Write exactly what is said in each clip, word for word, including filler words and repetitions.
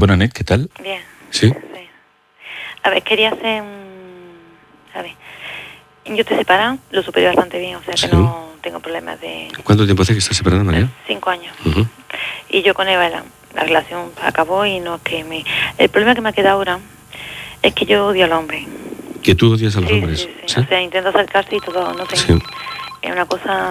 Bueno, Anet, ¿qué tal? Bien. ¿Sí? Sí. A ver, quería hacer... A ver, yo estoy separada, lo superé bastante bien, o sea que Sí. no tengo problemas de... ¿Cuánto tiempo hace que estás separada, María? Cinco años. Uh-huh. Y yo con Eva, la, la relación acabó y no es que me... El problema que me ha quedado ahora es que yo odio al hombre. ¿Que tú odias a los sí, hombres? Sí, sí, ¿Sí? O sea, intento acercarse y todo, no sé. Sí. Es una cosa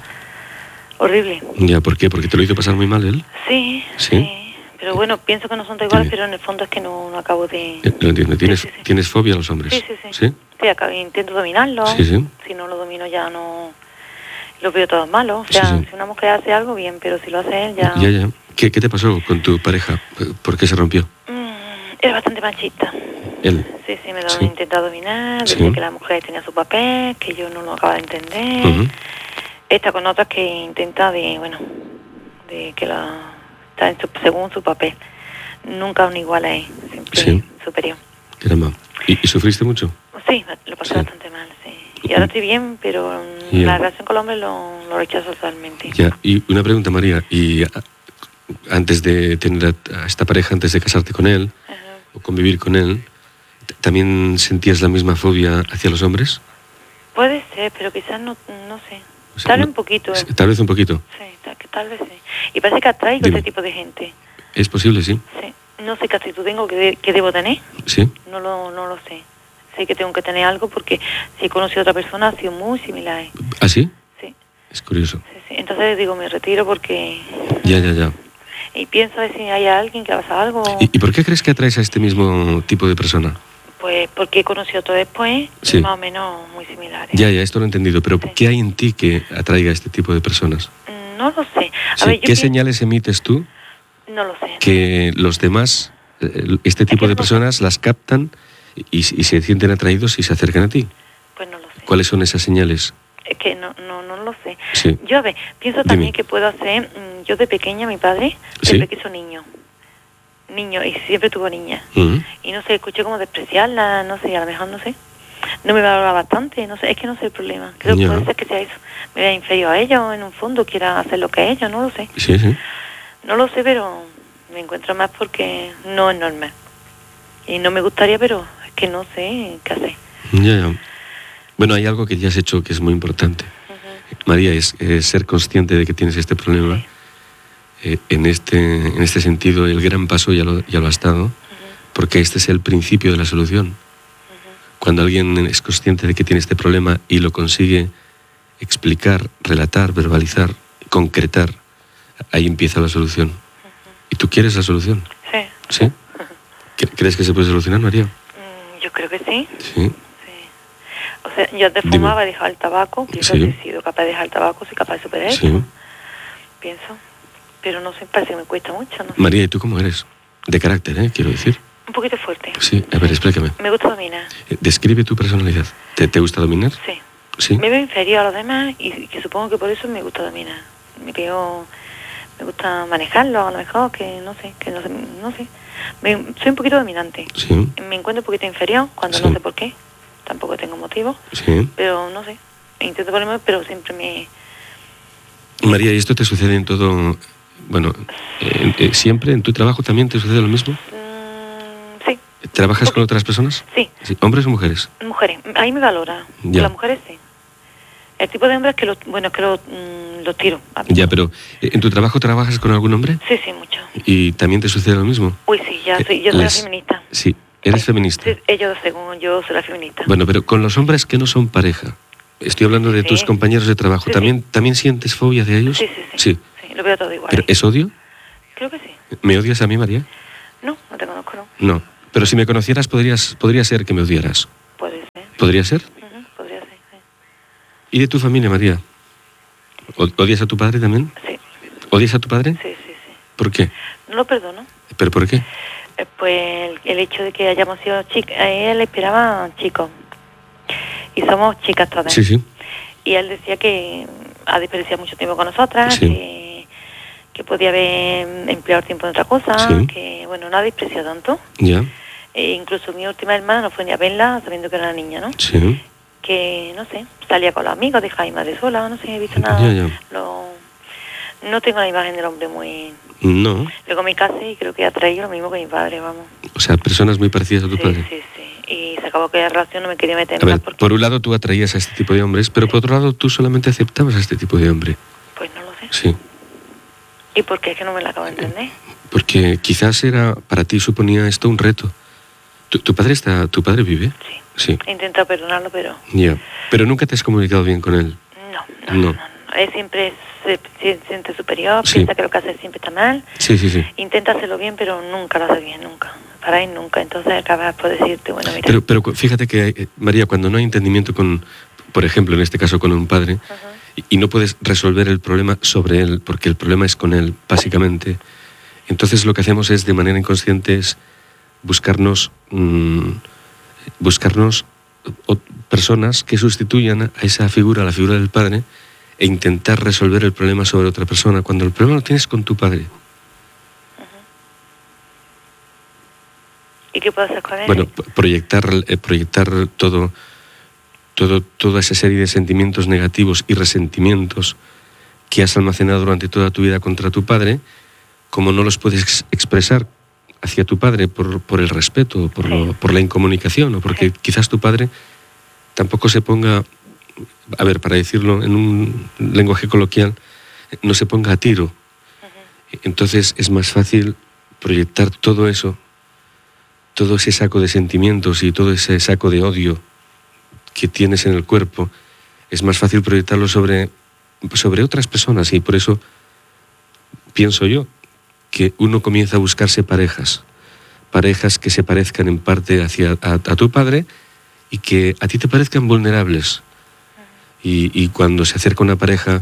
horrible. Ya, ¿por qué? ¿Porque te lo hizo pasar muy mal él? Sí, sí. sí. Pero bueno, pienso que no son todos iguales, pero en el fondo es que no, no acabo de... Eh, Lo entiendo. ¿Tienes, sí, sí, sí. ¿Tienes fobia a los hombres? Sí, sí, sí. ¿Sí? Sí, acabo, intento dominarlo. Sí, sí. Si no lo domino ya no... Lo veo todo malo. O sea, Sí, sí. si una mujer hace algo, bien, pero si lo hace él ya... Ya, ya. ¿Qué, qué te pasó con tu pareja? ¿Por qué se rompió? Mm, era bastante machista. ¿Él? Sí, sí, me lo Sí. intentado dominar, Sí. decía que la mujer tenía su papel, que yo no lo acababa de entender. Uh-huh. Esta con otras que intenta de, bueno, de que la... está en su, según su papel. Nunca un igual a él, siempre Sí. superior. Caramba. ¿Y, ¿Y sufriste mucho? Sí, lo pasé Sí. bastante mal, sí. Y ahora estoy bien, pero Ya. la relación con el hombre lo, lo rechazo totalmente. Ya. Y una pregunta, María. ¿Y a- antes de tener a, a esta pareja, antes de casarte con él, Ajá. o convivir con él, t- ¿también sentías la misma fobia hacia los hombres? Puede ser, pero quizás no, no sé. O sea, Tal vez no- un poquito. sí, eh. Tal vez un poquito. Sí, tal, que tal vez sí. Y parece que atraigo Dime. ese tipo de gente. Es posible, sí. Sí. No sé qué actitud tengo, que, de- que debo tener. Sí. No lo, no lo sé. Sé que tengo que tener algo porque si he conocido a otra persona ha sido muy similar. ¿Ah, sí? Sí, Es curioso. sí, sí. Entonces digo, me retiro porque... Ya, ya, ya. Y pienso a ver si hay alguien que le pasa algo. ¿Y, y por qué crees que atraes a este mismo tipo de persona? Pues porque he conocido todo después, Sí. y más o menos muy similares. Ya, ya, esto lo he entendido. Pero Sí. ¿qué hay en ti que atraiga a este tipo de personas? Mm, No lo sé. A Sí, ver, yo ¿qué pienso- señales emites tú No lo sé. que los demás, eh, este tipo que de no lo sé. personas, las captan y, y se sienten atraídos y se acercan a ti? Pues no lo sé. ¿Cuáles son esas señales? Es que no, no, no lo sé. Sí. Yo, a ver, pienso Dime. también que puedo hacer... mm, Yo de pequeña, mi padre Sí. siempre quiso niño. Niño, y siempre tuvo niña. Ujú. Y no sé, escuché como despreciarla, no sé, a lo mejor no sé. No me valora bastante, no sé, es que no sé el problema. Creo que Ya. puede ser que sea eso. Me vea inferior a ella o en un fondo quiera hacer lo que ella, no lo sé. Sí, sí. No lo sé, pero me encuentro más porque no es normal. Y no me gustaría, pero es que no sé qué hacer. Ya, ya. Bueno, hay algo que ya has hecho que es muy importante. Ujú. María, es, es ser consciente de que tienes este problema. Sí. Eh, en, este, en este sentido, el gran paso ya lo, ya lo has dado, Ujú. porque este es el principio de la solución. Ujú. Cuando alguien es consciente de que tiene este problema y lo consigue explicar, relatar, verbalizar, concretar, ahí empieza la solución. ¿Y tú quieres la solución? Sí. ¿Sí? ¿Cre- ¿Crees que se puede solucionar, María? Mm, Yo creo que sí. Sí. Sí. O sea, yo antes Dime. fumaba, he dejado el tabaco. Pienso Sí. que he sido capaz de dejar el tabaco, soy capaz de superar Sí. eso. Pienso. Pero no sé, parece que me cuesta mucho, no sé. María, ¿y tú cómo eres? De carácter, ¿eh? Quiero decir. Un poquito fuerte. Sí, a ver, explícame. Me gusta dominar. Eh, Describe tu personalidad. ¿Te, te gusta dominar? Sí. Sí. Me veo inferior a los demás y que supongo que por eso me gusta dominar. Me veo... Me gusta manejarlo, a lo mejor, que no sé, que no sé, no sé. Me- soy un poquito dominante. Sí, Me encuentro un poquito inferior cuando Sí. no sé por qué. Tampoco tengo motivo, sí. pero no sé. Intento ponerme, pero siempre me... María, ¿y esto te sucede en todo... Bueno, eh, eh, siempre en tu trabajo también te sucede lo mismo? Mm, sí, ¿Trabajas con otras personas? sí, Sí. ¿Hombres o mujeres? mujeres. Ahí me valora. Ya. Las mujeres sí. El tipo de hombres que los... Bueno, es que los mm, los tiro. Ya, pero eh, ¿en tu trabajo trabajas con algún hombre? Sí, sí, mucho. ¿Y también te sucede lo mismo? Uy, sí, ya Eh, soy... Yo soy les- la feminista. Sí, eres feminista. Sí, ellos según yo soy la feminista. Bueno, pero con los hombres que no son pareja, estoy hablando de Sí. tus compañeros de trabajo, Sí, sí. ¿también, ¿también sientes fobia de ellos? Sí, sí, sí. Sí. Sí, lo veo todo igual. ¿Pero es odio? Creo que sí. ¿Me odias a mí, María? No, no te conozco, no. No. Pero si me conocieras, podrías, podría ser que me odiaras. Puede ser. ¿Podría ser? Ujú, podría ser, sí. ¿Y de tu familia, María? ¿O- ¿Odias a tu padre también? Sí, ¿Odias a tu padre? sí, sí, sí. ¿Por qué? No lo perdono. ¿Pero por qué? Eh, Pues el, el hecho de que hayamos sido chicas, él esperaba chicos. Y somos chicas todas. Sí, sí. Y él decía que ha desperdiciado mucho tiempo con nosotras, Sí. que, que podía haber empleado el tiempo en otra cosa, Sí. que, bueno, no ha despreciado tanto. Ya. E incluso mi última hermana no fue ni a verla sabiendo que era una niña, ¿no? Sí. Que, no sé, salía con los amigos, dejaba a mi madre sola, no sé, he visto nada. Ya, ya. Lo, no tengo la imagen del hombre muy... No. Luego me casé y creo que atraí lo mismo que mi padre, vamos. O sea, personas muy parecidas a tu sí, padre. Sí, sí, sí. Y se acabó aquella relación, no me quería meter en más porque... Por un lado tú atraías a este tipo de hombres, pero sí. Por otro lado tú solamente aceptabas a este tipo de hombre. Pues no lo sé. Sí. ¿Y por qué? Es que no me la acabo de entender. Porque quizás era, para ti suponía esto un reto. ¿Tu, tu padre está, tu padre vive? Sí. Sí. He intentado perdonarlo, pero... Ya. Yeah. Pero nunca te has comunicado bien con él. No, no, no. no, no. Él siempre se, se siente superior, sí. piensa que lo que hace siempre está mal. Sí, sí, sí. Intenta hacerlo bien, pero nunca lo hace bien, nunca. Para él nunca. Entonces acabas por decirte, bueno, mira... Pero, pero fíjate que, María, cuando no hay entendimiento con, por ejemplo, en este caso con un padre, uh-huh. y, y no puedes resolver el problema sobre él, porque el problema es con él, básicamente, entonces lo que hacemos es, de manera inconsciente, es buscarnos, mmm, buscarnos o, personas que sustituyan a esa figura, a la figura del padre, e intentar resolver el problema sobre otra persona, cuando el problema lo tienes con tu padre. ¿Y qué puedo hacer con él? Bueno, proyectar, eh, proyectar todo, todo, toda esa serie de sentimientos negativos y resentimientos que has almacenado durante toda tu vida contra tu padre, como no los puedes ex- expresar hacia tu padre por, por el respeto, por, sí. lo, por la incomunicación, o porque sí. quizás tu padre tampoco se ponga, a ver, para decirlo en un lenguaje coloquial, no se ponga a tiro. Uh-huh. Entonces es más fácil proyectar todo eso, todo ese saco de sentimientos y todo ese saco de odio que tienes en el cuerpo, es más fácil proyectarlo sobre, sobre otras personas, y por eso pienso yo que uno comienza a buscarse parejas, parejas que se parezcan en parte hacia a, a tu padre y que a ti te parezcan vulnerables. Y, y cuando se acerca una pareja,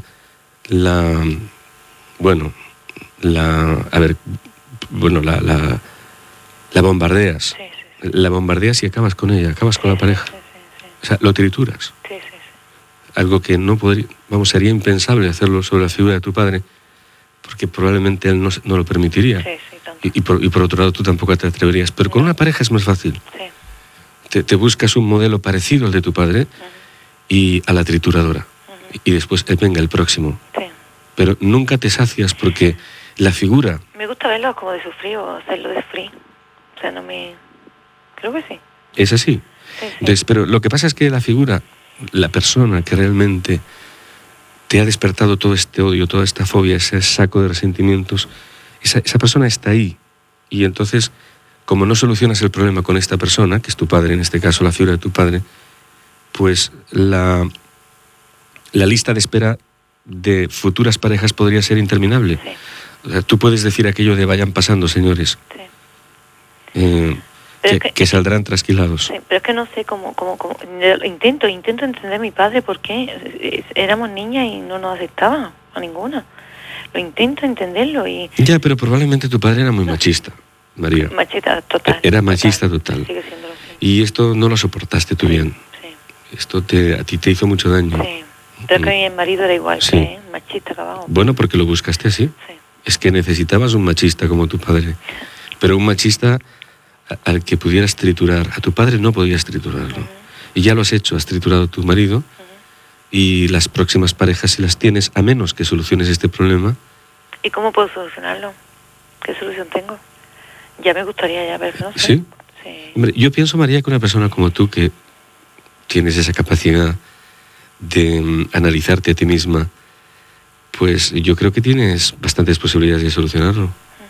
la, bueno, la, a ver, bueno, la, la, la bombardeas, sí, sí, sí. la bombardeas y acabas con ella, acabas sí, con la pareja. Sí, sí, sí. O sea, lo trituras. Sí, sí, sí. Algo que no podría, vamos, sería impensable hacerlo sobre la figura de tu padre, porque probablemente él no, no lo permitiría. Sí, sí, tanto. Y, y, por, y por otro lado tú tampoco te atreverías. Pero no. Con una pareja es más fácil. Sí. Te, te buscas un modelo parecido al de tu padre, uh-huh. y a la trituradora. Uh-huh. Y después, eh, venga, el próximo. Sí. Pero nunca te sacias porque la figura... Me gusta verlo como de sufrir o hacerlo de sufrir. O sea, no me... Creo que sí. Es así. Sí, sí. Entonces, pero lo que pasa es que la figura, la persona que realmente te ha despertado todo este odio, toda esta fobia, ese saco de resentimientos, esa, esa persona está ahí. Y entonces, como no solucionas el problema con esta persona, que es tu padre, en este caso la figura de tu padre, pues la, la lista de espera de futuras parejas podría ser interminable. Sí. O sea, tú puedes decir aquello de vayan pasando, señores, sí. eh, que, que, que saldrán trasquilados. Sí, pero es que no sé cómo, cómo, cómo... Intento, intento entender a mi padre por qué éramos niñas y no nos aceptaba a ninguna. Lo intento entenderlo y... Ya, pero probablemente tu padre era muy machista, María. Machista total. Era machista total. total. Sigue siendo así. Y esto no lo soportaste tú sí, bien. Sí. Esto te, a ti te hizo mucho daño. Sí. Pero que mi marido era igual, sí. que ¿eh? Machista acabado. Bueno, porque lo buscaste así. Sí. Es que necesitabas un machista como tu padre. Pero un machista al que pudieras triturar. A tu padre no podías triturarlo. Uh-huh. Y ya lo has hecho, has triturado a tu marido. Uh-huh. Y las próximas parejas, si las tienes, a menos que soluciones este problema. ¿Y cómo puedo solucionarlo? ¿Qué solución tengo? Ya me gustaría ya ver, ¿no? ¿Sí? Sí. Hombre, yo pienso, María, que una persona como tú, que tienes esa capacidad de um, analizarte a ti misma, pues yo creo que tienes bastantes posibilidades de solucionarlo.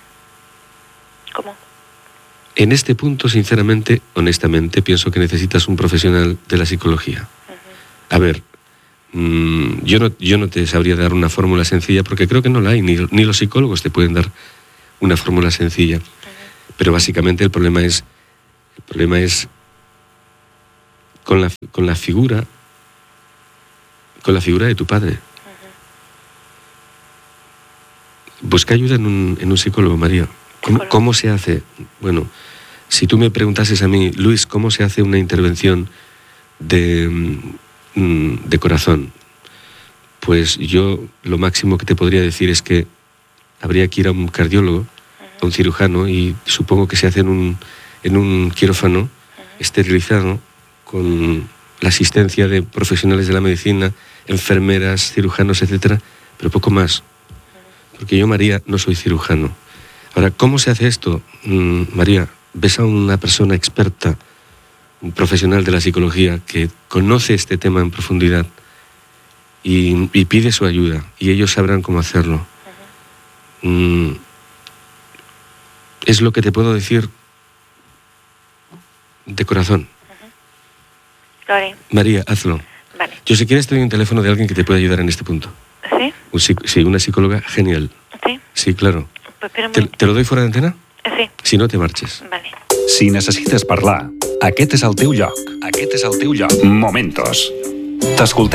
¿Cómo? En este punto, sinceramente, honestamente, pienso que necesitas un profesional de la psicología. Uh-huh. A ver, mmm, yo, no, yo no te sabría dar una fórmula sencilla, porque creo que no la hay, ni, ni los psicólogos te pueden dar una fórmula sencilla. Uh-huh. Pero básicamente el problema es, el problema es con la, con la figura, con la figura de tu padre. Uh-huh. Busca ayuda en un, en un psicólogo, María. ¿Cómo, ¿Cómo se hace? Bueno, si tú me preguntases a mí, Luis, ¿cómo se hace una intervención de, de corazón? Pues yo lo máximo que te podría decir es que habría que ir a un cardiólogo, uh-huh. a un cirujano, y supongo que se hace en un, en un quirófano uh-huh. esterilizado, con la asistencia de profesionales de la medicina, enfermeras, cirujanos, etcétera, pero poco más. Uh-huh. porque yo, María, no soy cirujano. Ahora, ¿cómo se hace esto? Mm, María, ves a una persona experta, un profesional de la psicología que conoce este tema en profundidad y, y pide su ayuda, y ellos sabrán cómo hacerlo. Uh-huh. Mm, es lo que te puedo decir de corazón. Uh-huh. Lo haré. María, hazlo. Vale. Yo, si quieres, te doy un teléfono de alguien que te pueda ayudar en este punto. ¿Sí? Un, sí, una psicóloga genial. ¿Sí? Sí, claro. Pues espera ¿Te, ¿Te lo doy fuera de antena? Sí. Si no, te marches. Vale. Si necessites parlar, aquest és el teu lloc. Aquest és el teu lloc. Momentos. T'escoltem.